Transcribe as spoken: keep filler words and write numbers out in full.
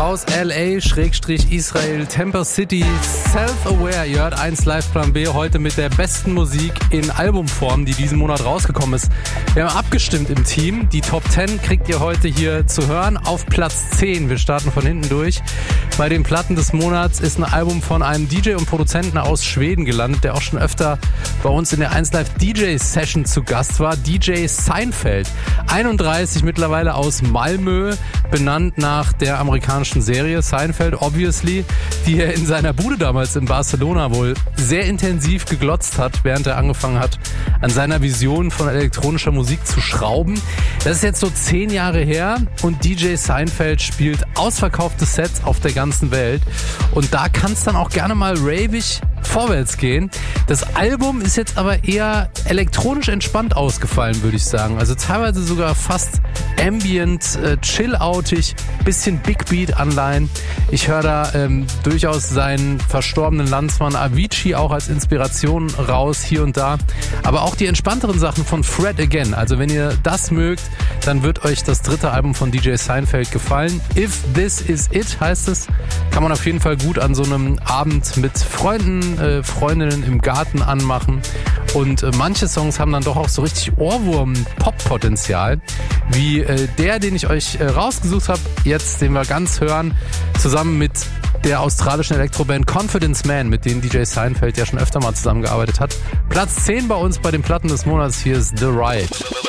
aus L A Schrägstrich Israel, Temple City, Self-Aware. Ihr hört eins Live Plan B heute mit der besten Musik in Albumform, die diesen Monat rausgekommen ist. Wir haben abgestimmt im Team. Die Top zehn kriegt ihr heute hier zu hören auf Platz zehn. Wir starten von hinten durch. Bei den Platten des Monats ist ein Album von einem D J und Produzenten aus Schweden gelandet, der auch schon öfter bei uns in der eins Live D J Session zu Gast war. D J Seinfeld, einunddreißig, mittlerweile aus Malmö, benannt nach der amerikanischen Serie Seinfeld, obviously, die er in seiner Bude damals in Barcelona wohl sehr intensiv geglotzt hat, während er angefangen hat, an seiner Vision von elektronischer Musik zu schrauben. Das ist jetzt so zehn Jahre her und D J Seinfeld spielt ausverkaufte Sets auf der ganzen Welt. Und da kann es dann auch gerne mal ravig vorwärts gehen. Das Album ist jetzt aber eher elektronisch entspannt ausgefallen, würde ich sagen. Also teilweise sogar fast ambient, äh, chill-outig, bisschen Big Beat-Anleihen. Ich höre da ähm, durchaus seinen verstorbenen Landsmann Avicii auch als Inspiration raus, hier und da. Aber auch die entspannteren Sachen von Fred Again. Also wenn ihr das mögt, dann wird euch das dritte Album von D J Seinfeld gefallen. If This Is It heißt es. Kann man auf jeden Fall gut an so einem Abend mit Freunden, äh, Freundinnen im Garten anmachen. Und äh, manche Songs haben dann doch auch so richtig Ohrwurm-Pop-Potenzial. Wie äh, der, den ich euch äh, rausgesucht habe, jetzt, den wir ganz hören, zusammen mit der australischen Elektroband Confidence Man, mit denen D J Seinfeld ja schon öfter mal zusammengearbeitet hat. Platz zehn bei uns bei den Platten des Monats. Hier ist The Ride.